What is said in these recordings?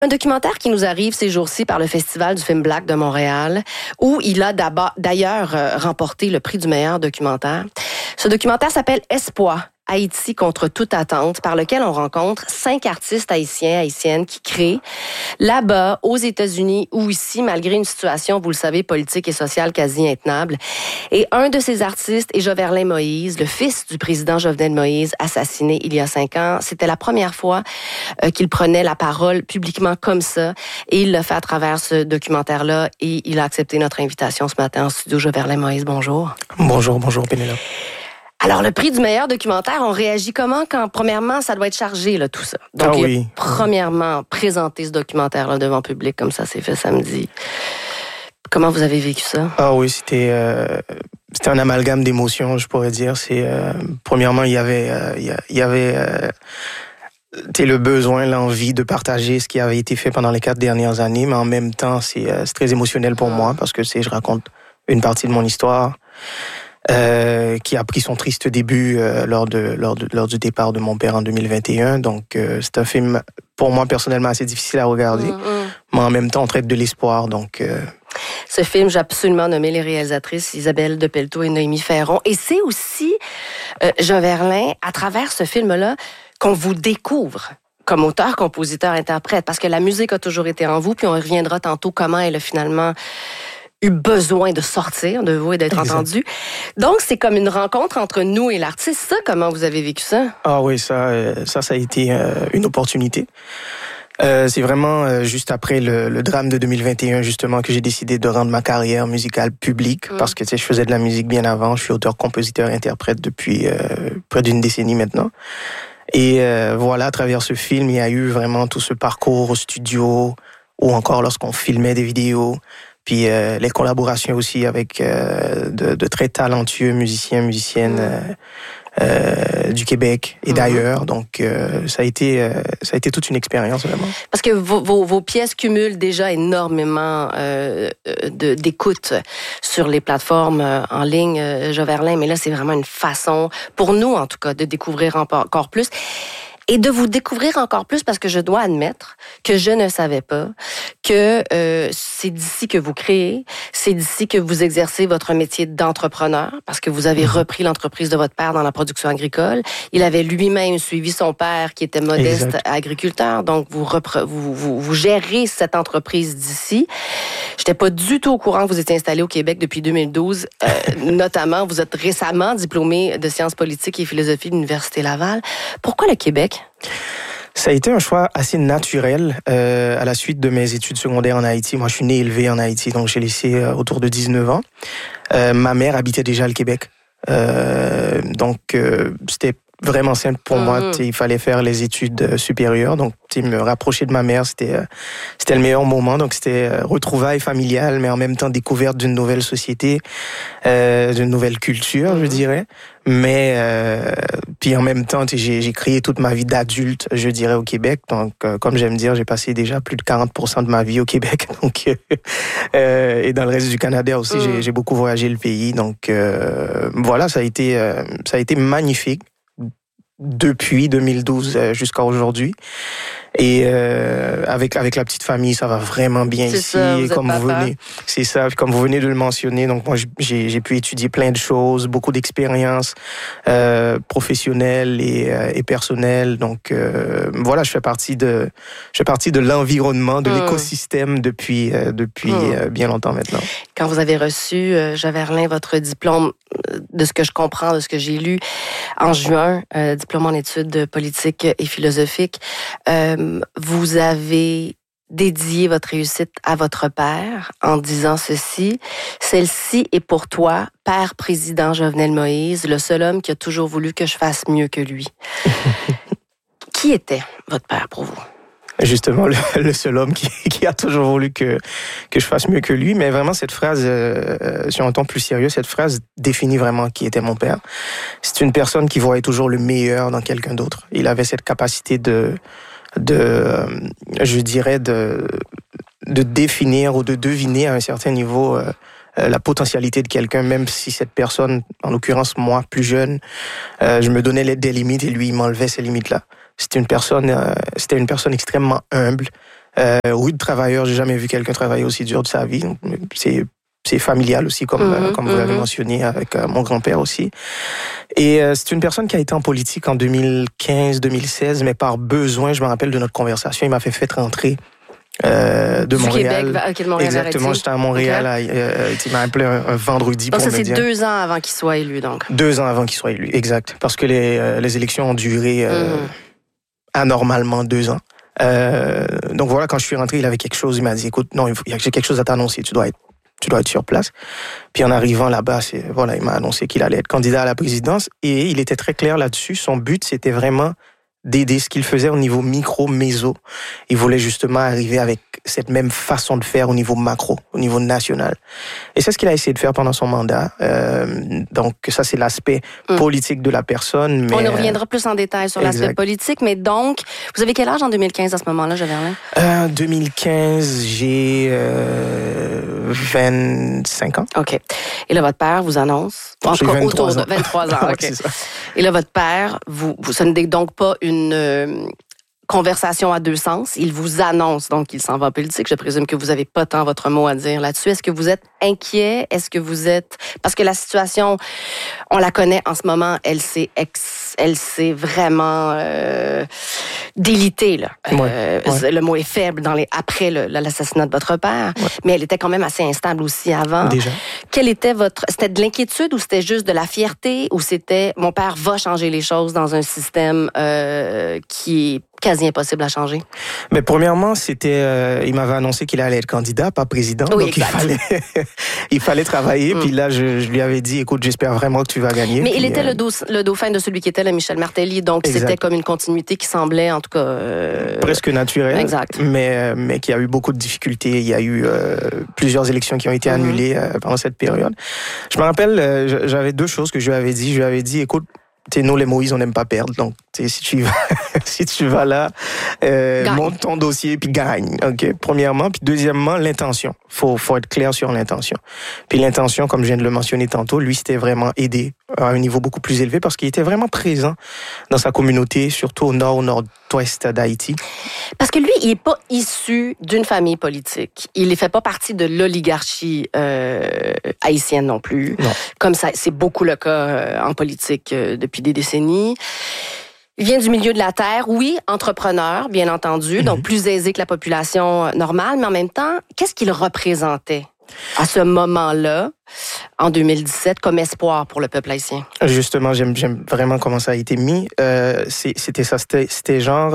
Un documentaire qui nous arrive ces jours-ci par le Festival du film Black de Montréal, où il a d'ailleurs remporté le prix du meilleur documentaire. Ce documentaire s'appelle Espoir, Haïti contre toute attente, par lequel on rencontre 5 artistes haïtiennes qui créent là-bas, aux États-Unis ou ici, malgré une situation, vous le savez, politique et sociale quasi intenable. Et un de ces artistes est Jovenel Moïse, le fils du président Jovenel Moïse, assassiné il y a 5 ans. C'était la première fois qu'il prenait la parole publiquement comme ça. Et il l'a fait à travers ce documentaire-là. Et il a accepté notre invitation ce matin en studio. Jovenel Moïse, bonjour. Bonjour Pénélope. Alors, le prix du meilleur documentaire, on réagit comment quand, premièrement, ça doit être chargé, là, tout ça? Donc, oui. Premièrement, présenter ce documentaire-là devant le public, comme ça, c'est fait samedi. Comment vous avez vécu ça? Ah oui, c'était un amalgame d'émotions, je pourrais dire. Premièrement, il y avait le besoin, l'envie de partager ce qui avait été fait pendant les 4 dernières années, mais en même temps, c'est très émotionnel pour moi parce que je raconte une partie de mon histoire. Qui a pris son triste début lors du départ de mon père en 2021. Donc, c'est un film, pour moi, personnellement, assez difficile à regarder, mais en même temps, on traite de l'espoir. Donc, Ce film, j'ai absolument nommé les réalisatrices Isabelle Depelto et Noémie Ferron. Et c'est aussi, Jovenel, à travers ce film-là, qu'on vous découvre comme auteur, compositeur, interprète, parce que la musique a toujours été en vous, puis on reviendra tantôt comment elle a finalement eu besoin de sortir de vous et d'être entendu. Donc, c'est comme une rencontre entre nous et l'artiste. Ça, comment vous avez vécu ça? Ah oui, ça a été une opportunité. C'est vraiment juste après le drame de 2021, justement, que j'ai décidé de rendre ma carrière musicale publique, parce que, je faisais de la musique bien avant. Je suis auteur, compositeur, interprète depuis près d'une décennie maintenant. Et voilà, à travers ce film, il y a eu vraiment tout ce parcours au studio, ou encore lorsqu'on filmait des vidéos. Puis les collaborations aussi avec de très talentueux musiciennes du Québec et d'ailleurs. Donc ça a été toute une expérience vraiment. Parce que vos pièces cumulent déjà énormément d'écoute sur les plateformes en ligne, Jovenel, mais là c'est vraiment une façon, pour nous en tout cas, de découvrir encore plus. Et de vous découvrir encore plus parce que je dois admettre que je ne savais pas que c'est d'ici que vous créez, c'est d'ici que vous exercez votre métier d'entrepreneur parce que vous avez repris l'entreprise de votre père dans la production agricole. Il avait lui-même suivi son père qui était modeste agriculteur, donc vous gérez cette entreprise d'ici. J'étais pas du tout au courant que vous étiez installé au Québec depuis 2012. Notamment, vous êtes récemment diplômé de sciences politiques et philosophie de l'Université Laval. Pourquoi le Québec? Ça a été un choix assez naturel à la suite de mes études secondaires en Haïti. Moi, je suis né et élevé en Haïti, donc j'ai laissé autour de 19 ans. Ma mère habitait déjà le Québec. Donc, c'était vraiment simple pour moi. Il fallait faire les études supérieures. Donc, me rapprocher de ma mère, c'était le meilleur moment. Donc, c'était retrouvailles familiales, mais en même temps découverte d'une nouvelle société, d'une nouvelle culture, je dirais. Mais puis en même temps, j'ai créé toute ma vie d'adulte, je dirais, au Québec. Donc, comme j'aime dire, j'ai passé déjà plus de 40% de ma vie au Québec. Donc, et dans le reste du Canada aussi, j'ai beaucoup voyagé le pays. Donc, voilà, ça a été magnifique depuis 2012 jusqu'à aujourd'hui. Et avec la petite famille, ça va vraiment bien ici. Ça, et comme vous venez, c'est ça. Comme vous venez de le mentionner, donc moi j'ai pu étudier plein de choses, beaucoup d'expériences professionnelles et personnelles. Donc voilà, je fais partie de l'environnement, de l'écosystème depuis bien longtemps maintenant. Quand vous avez reçu, Jovenel, votre diplôme, de ce que je comprends, de ce que j'ai lu en juin, diplôme en études politiques et philosophiques, vous avez dédié votre réussite à votre père en disant ceci: celle-ci est pour toi, père président Jovenel Moïse, le seul homme qui a toujours voulu que je fasse mieux que lui. Qui était votre père pour vous? Justement, le seul homme qui a toujours voulu que je fasse mieux que lui. Mais vraiment, cette phrase, sur un ton plus sérieux, cette phrase définit vraiment qui était mon père. C'est une personne qui voyait toujours le meilleur dans quelqu'un d'autre. Il avait cette capacité de définir ou de deviner à un certain niveau la potentialité de quelqu'un, même si cette personne, en l'occurrence moi, plus jeune, je me donnais des limites et lui, il m'enlevait ces limites-là. C'était une personne extrêmement humble, Oui, de travailleur, j'ai jamais vu quelqu'un travailler aussi dur de sa vie. Donc, c'est familial aussi, comme vous l'avez mentionné, avec mon grand-père aussi. Et c'est une personne qui a été en politique en 2015-2016, mais par besoin, je me rappelle de notre conversation, il m'a fait rentrer de Montréal. Québec, de Montréal. Exactement, j'étais à Montréal. Il m'a appelé un vendredi donc pour me dire. Donc ça, c'est 2 ans avant qu'il soit élu, donc. 2 ans avant qu'il soit élu, exact. Parce que les élections ont duré anormalement 2 ans. Donc voilà, quand je suis rentré, il avait quelque chose. Il m'a dit, écoute, non, j'ai quelque chose à t'annoncer. Tu dois être sur place. Puis en arrivant là-bas, il m'a annoncé qu'il allait être candidat à la présidence. Et il était très clair là-dessus. Son but, c'était vraiment d'aider ce qu'il faisait au niveau micro, méso. Il voulait justement arriver avec cette même façon de faire au niveau macro, au niveau national. Et c'est ce qu'il a essayé de faire pendant son mandat. Donc ça, c'est l'aspect politique de la personne. Mais, on reviendra plus en détail sur l'aspect politique. Mais donc, vous avez quel âge en 2015 à ce moment-là, Joverlin? 2015, j'ai 25 ans. OK. Et là, votre père vous annonce... En tout cas, autour de 23 ans. OK. Et là, votre père, ce n'est donc pas une conversation à 2 sens. Il vous annonce donc qu'il s'en va en politique. Je présume que vous n'avez pas tant votre mot à dire là-dessus. Est-ce que vous êtes inquiet? Est-ce que vous êtes... Parce que la situation, on la connaît en ce moment, elle s'est vraiment délitée. Là. Le mot est faible après l'assassinat de votre père, mais elle était quand même assez instable aussi avant. Déjà. Quelle était c'était de l'inquiétude ou c'était juste de la fierté ou c'était mon père va changer les choses dans un système qui est quasi impossible à changer? Mais premièrement, il m'avait annoncé qu'il allait être candidat, pas président. Oui, donc exact. il fallait travailler. Puis là, je lui avais dit, écoute, j'espère vraiment que tu vas gagner. Mais puis, il était le dauphin de celui qui était le Michel Martelly, donc exact. C'était comme une continuité qui semblait, en tout cas... presque naturelle. Exact. Mais qui a eu beaucoup de difficultés. Il y a eu plusieurs élections qui ont été annulées pendant cette période. Je me rappelle, j'avais 2 choses que je lui avais dit. Je lui avais dit, écoute, nous, les Moïse, on n'aime pas perdre. Donc, si tu vas là, monte ton dossier puis gagne. OK, premièrement. Puis deuxièmement, l'intention. Faut être clair sur l'intention. Puis l'intention, comme je viens de le mentionner tantôt, lui, c'était vraiment aider à un niveau beaucoup plus élevé parce qu'il était vraiment présent dans sa communauté, surtout au nord, au nord-ouest d'Haïti. Parce que lui, il n'est pas issu d'une famille politique. Il ne fait pas partie de l'oligarchie haïtienne non plus. Non. Comme ça, c'est beaucoup le cas en politique depuis des décennies. Il vient du milieu de la terre, oui, entrepreneur, bien entendu, donc plus aisé que la population normale, mais en même temps, qu'est-ce qu'il représentait à ce moment-là, en 2017, comme espoir pour le peuple haïtien? Justement, j'aime vraiment comment ça a été mis. C'était ça, c'était genre...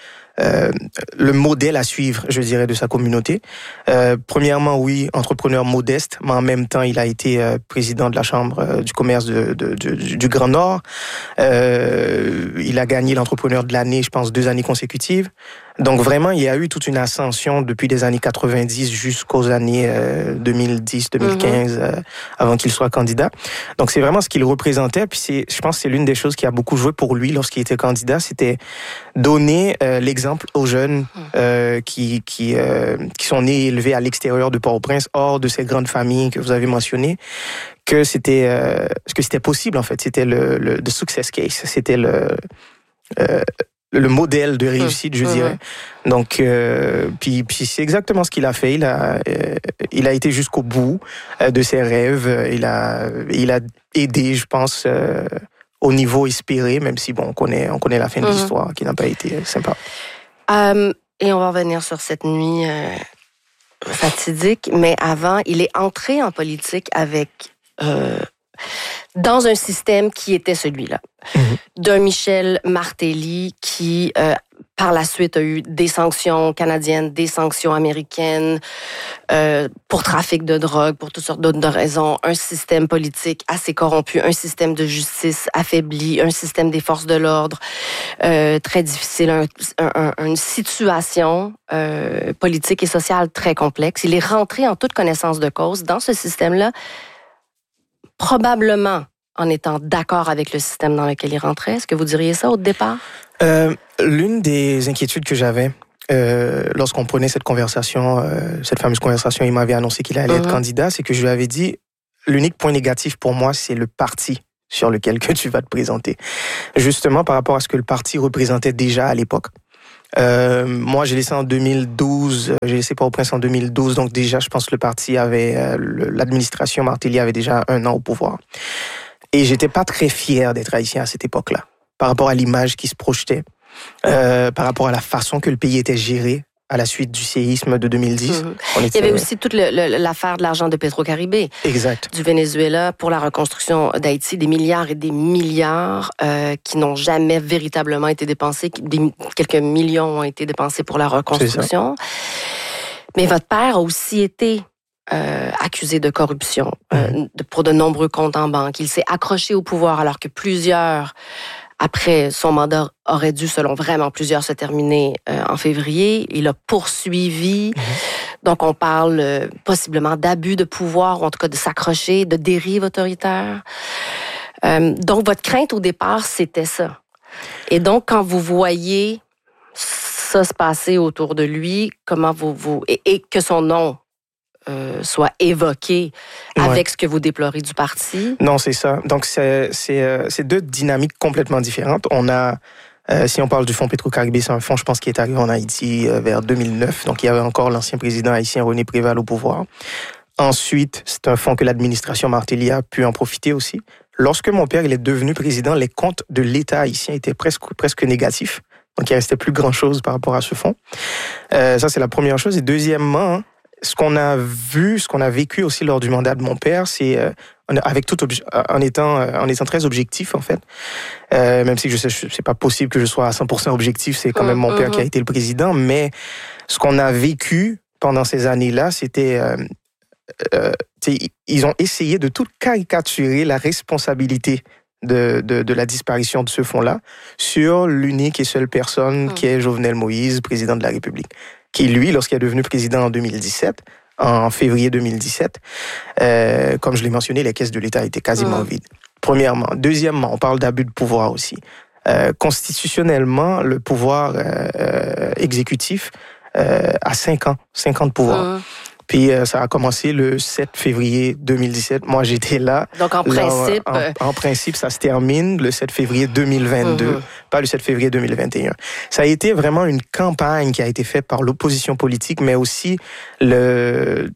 le modèle à suivre, je dirais, de sa communauté. Premièrement, oui, entrepreneur modeste, mais en même temps, il a été président de la Chambre du commerce du Grand Nord. Il a gagné l'entrepreneur de l'année, je pense, 2 années consécutives. Donc vraiment, il y a eu toute une ascension depuis les années 90 jusqu'aux années 2010, 2015, avant qu'il soit candidat. Donc c'est vraiment ce qu'il représentait. Puis je pense que c'est l'une des choses qui a beaucoup joué pour lui lorsqu'il était candidat, c'était donner l'exemple aux jeunes qui sont nés et élevés à l'extérieur de Port-au-Prince, hors de ces grandes familles que vous avez mentionnées, que c'était possible en fait. C'était le success case. C'était le modèle de réussite, je dirais. Donc, puis c'est exactement ce qu'il a fait. Il a été jusqu'au bout de ses rêves. Il a aidé, je pense, au niveau espéré, même si bon, on connaît la fin de l'histoire qui n'a pas été sympa. Et on va revenir sur cette nuit fatidique, mais avant, il est entré en politique dans un système qui était celui-là, d'un Michel Martelly qui, par la suite, a eu des sanctions canadiennes, des sanctions américaines pour trafic de drogue, pour toutes sortes d'autres raisons, un système politique assez corrompu, un système de justice affaibli, un système des forces de l'ordre très difficile, une situation politique et sociale très complexe. Il est rentré en toute connaissance de cause dans ce système-là, probablement en étant d'accord avec le système dans lequel il rentrait. Est-ce que vous diriez ça au départ? L'une des inquiétudes que j'avais lorsqu'on prenait cette conversation, cette fameuse conversation, il m'avait annoncé qu'il allait être candidat, c'est que je lui avais dit, l'unique point négatif pour moi, c'est le parti sur lequel que tu vas te présenter. Justement, par rapport à ce que le parti représentait déjà à l'époque. Moi, j'ai laissé en 2012. J'ai laissé Port-au-Prince en 2012. Donc déjà, je pense que le parti avait... l'administration Martelly avait déjà 1 an au pouvoir. Et j'étais pas très fier d'être haïtien à cette époque-là, par rapport à l'image qui se projetait, par rapport à la façon que le pays était géré à la suite du séisme de 2010. Il y avait aussi toute l'affaire de l'argent de Petro-Caribé. Exact. Du Venezuela pour la reconstruction d'Haïti, des milliards et des milliards qui n'ont jamais véritablement été dépensés. Quelques millions ont été dépensés pour la reconstruction. Mais votre père a aussi été accusé de corruption pour de nombreux comptes en banque. Il s'est accroché au pouvoir alors que plusieurs, après son mandat, auraient dû, selon vraiment plusieurs, se terminer en février. Il a poursuivi. Donc, on parle possiblement d'abus de pouvoir, ou en tout cas de s'accrocher, de dérive autoritaire. Donc, votre crainte au départ, c'était ça. Et donc, quand vous voyez ça se passer autour de lui, comment et que son nom soit évoqué avec ce que vous déplorez du parti? Non, c'est ça. Donc, c'est 2 dynamiques complètement différentes. On a, si on parle du fonds Petro-Caribé, c'est un fonds, je pense, qui est arrivé en Haïti vers 2009. Donc, il y avait encore l'ancien président haïtien René Préval au pouvoir. Ensuite, c'est un fonds que l'administration Martelly a pu en profiter aussi. Lorsque mon père il est devenu président, les comptes de l'État haïtien étaient presque négatifs. Donc, il ne restait plus grand-chose par rapport à ce fonds. Ça, c'est la première chose. Et deuxièmement, ce qu'on a vécu aussi lors du mandat de mon père, c'est en étant très objectif en fait. Même si c'est pas possible que je sois à 100% objectif, c'est quand même mon père qui a été le président. Mais ce qu'on a vécu pendant ces années-là, c'était ils ont essayé de tout caricaturer la responsabilité de la disparition de ce fonds-là sur l'unique et seule personne qui est Jovenel Moïse, président de la République. Qui, lui, lorsqu'il est devenu président en février 2017, comme je l'ai mentionné, les caisses de l'État étaient quasiment vides. Premièrement. Deuxièmement, on parle d'abus de pouvoir aussi. Constitutionnellement, le pouvoir exécutif a 5 ans de pouvoir. Puis ça a commencé le 7 février 2017. Moi, j'étais là. Donc, en principe... En principe, ça se termine le 7 février 2022, pas le 7 février 2021. Ça a été vraiment une campagne qui a été faite par l'opposition politique, mais aussi je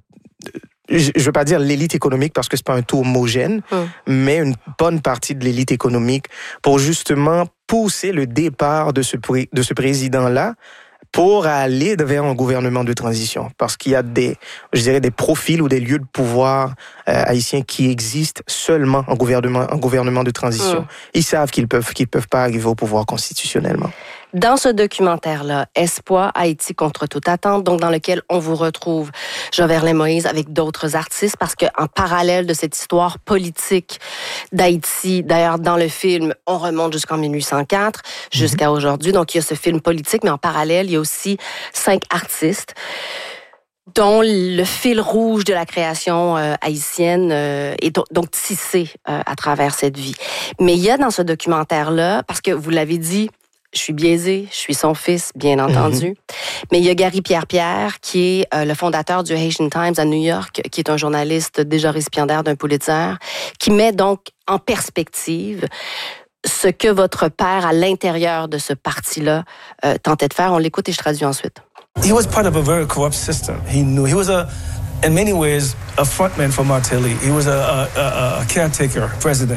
veux pas dire l'élite économique parce que c'est pas un tout homogène, mais une bonne partie de l'élite économique pour justement pousser le départ de ce président-là pour aller vers un gouvernement de transition. Parce qu'il y a des profils ou des lieux de pouvoir haïtiens qui existent seulement en gouvernement de transition. Ils savent qu'ils peuvent pas arriver au pouvoir constitutionnellement. Dans ce documentaire-là, Espoir, Haïti contre toute attente, donc dans lequel on vous retrouve Jovenel Moïse avec d'autres artistes, parce qu'en parallèle de cette histoire politique d'Haïti, d'ailleurs dans le film, on remonte jusqu'en 1804, jusqu'à aujourd'hui, donc il y a ce film politique, mais en parallèle, il y a aussi 5 artistes dont le fil rouge de la création haïtienne est donc tissé à travers cette vie. Mais il y a dans ce documentaire-là, parce que vous l'avez dit, je suis biaisée, je suis son fils, bien entendu. Mais il y a Gary Pierre-Pierre, qui est le fondateur du Haitian Times à New York, qui est un journaliste déjà récipiendaire d'un Pulitzer, qui met donc en perspective ce que votre père, à l'intérieur de ce parti-là, tentait de faire. On l'écoute et je traduis ensuite. He was part of a very corrupt system. He knew he was in many ways, a frontman for Martelly. He was a caretaker president.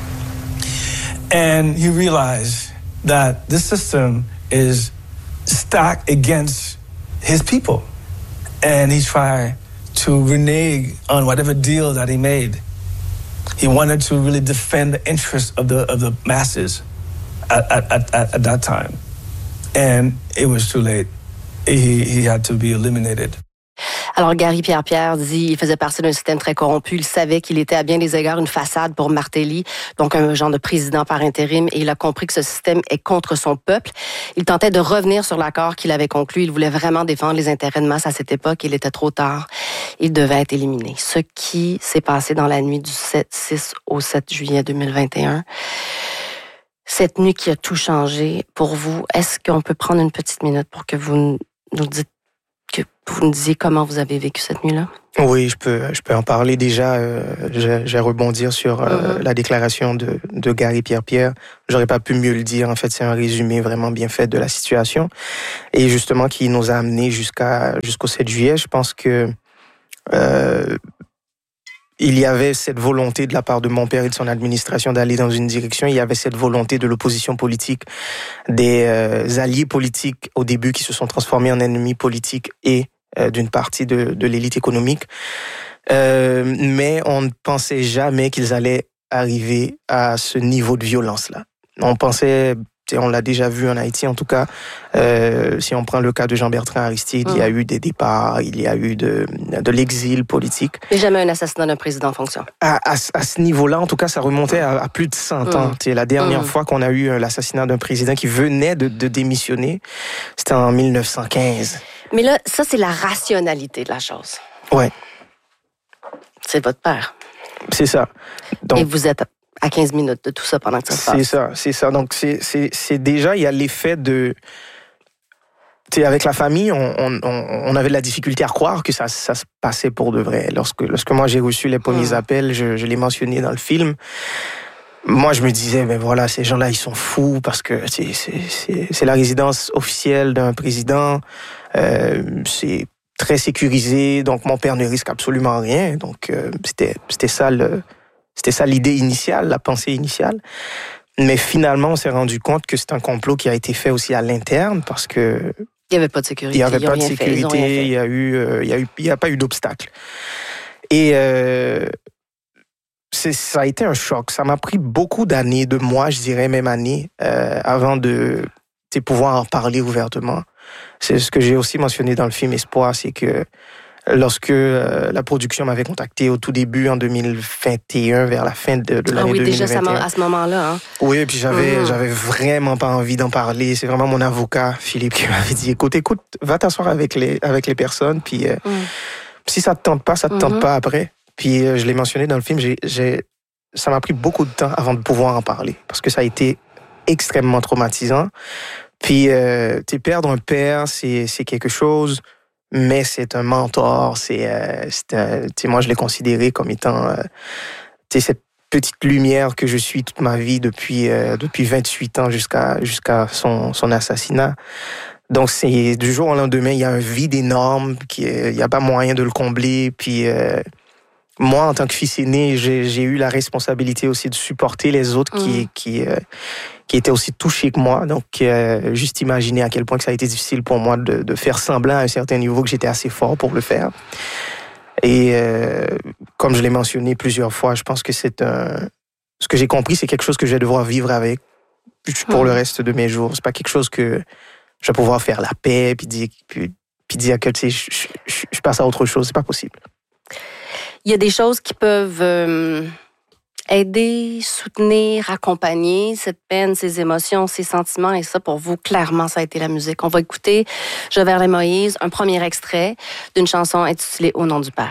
And he realized that this system is stacked against his people. And he tried to renege on whatever deal that he made. He wanted to really defend the interests of the masses at that time. And it was too late. He had to be eliminated. Alors, Gary Pierre-Pierre dit il faisait partie d'un système très corrompu. Il savait qu'il était à bien des égards une façade pour Martelly, donc un genre de président par intérim, et il a compris que ce système est contre son peuple. Il tentait de revenir sur l'accord qu'il avait conclu. Il voulait vraiment défendre les intérêts de masse à cette époque. Il était trop tard. Il devait être éliminé. Ce qui s'est passé dans la nuit du 6 au 7 juillet 2021. Cette nuit qui a tout changé pour vous, est-ce qu'on peut prendre une petite minute pour que vous nous disiez comment vous avez vécu cette nuit-là? Oui, je peux en parler déjà. Je vais rebondir sur la déclaration de Gary Pierre. J'aurais pas pu mieux le dire. En fait, c'est un résumé vraiment bien fait de la situation. Et justement, qui nous a amenés jusqu'au 7 juillet. Je pense que il y avait cette volonté de la part de mon père et de son administration d'aller dans une direction. Il y avait cette volonté de l'opposition politique, des alliés politiques au début qui se sont transformés en ennemis politiques et d'une partie de l'élite économique. Mais on ne pensait jamais qu'ils allaient arriver à ce niveau de violence-là. On pensait, on l'a déjà vu en Haïti en tout cas, si on prend le cas de Jean-Bertrand Aristide, il y a eu des départs, il y a eu de l'exil politique. Mais jamais un assassinat d'un président en fonction. À ce niveau-là, en tout cas, ça remontait à plus de 100 ans. La dernière fois qu'on a eu l'assassinat d'un président qui venait de démissionner, c'était en 1915. Mais là, ça, c'est la rationalité de la chose. Ouais. C'est votre père. C'est ça. Donc, et vous êtes à 15 minutes de tout ça pendant que ça se passe. C'est ça. Donc, c'est déjà, il y a l'effet de... avec la famille, on avait de la difficulté à croire que ça se passait pour de vrai. Lorsque moi, j'ai reçu les premiers appels, je l'ai mentionné dans le film, moi, je me disais, ben voilà, ces gens-là, ils sont fous parce que c'est la résidence officielle d'un président. C'est très sécurisé, donc mon père ne risque absolument rien. Donc, c'était ça l'idée initiale, la pensée initiale. Mais finalement, on s'est rendu compte que c'est un complot qui a été fait aussi à l'interne parce que il n'y avait pas de sécurité. Il n'y avait pas de sécurité. Il n'y a pas eu d'obstacle. Et ça a été un choc. Ça m'a pris beaucoup d'années, de mois, je dirais même années, avant de pouvoir en parler ouvertement. C'est ce que j'ai aussi mentionné dans le film Espoir, c'est que lorsque la production m'avait contacté au tout début, en 2021, vers la fin de l'année 2021. Oui, déjà à ce moment-là. Hein? Oui, puis j'avais vraiment pas envie d'en parler. C'est vraiment mon avocat, Philippe, qui m'avait dit, écoute, va t'asseoir avec les personnes, puis si ça te tente pas, ça te tente pas après. Puis je l'ai mentionné dans le film, ça m'a pris beaucoup de temps avant de pouvoir en parler, parce que ça a été extrêmement traumatisant. Puis perdre un père, c'est quelque chose, mais c'est un mentor. Moi, je l'ai considéré comme étant cette petite lumière que je suis toute ma vie depuis 28 ans jusqu'à son assassinat. Donc, c'est du jour au lendemain, il y a un vide énorme, il n'y a pas moyen de le combler. Puis moi, en tant que fils aîné, j'ai eu la responsabilité aussi de supporter les autres qui étaient aussi touchés que moi. Donc, juste imaginer à quel point que ça a été difficile pour moi de faire semblant à un certain niveau que j'étais assez fort pour le faire. Et comme je l'ai mentionné plusieurs fois, je pense que ce que j'ai compris, c'est quelque chose que je vais devoir vivre avec pour le reste de mes jours. C'est pas quelque chose que je vais pouvoir faire la paix puis dire que je passe à autre chose. C'est pas possible. Il y a des choses qui peuvent aider, soutenir, accompagner cette peine, ces émotions, ces sentiments. Et ça, pour vous, clairement, ça a été la musique. On va écouter Joverlin Moïse, un premier extrait d'une chanson intitulée « Au nom du Père ».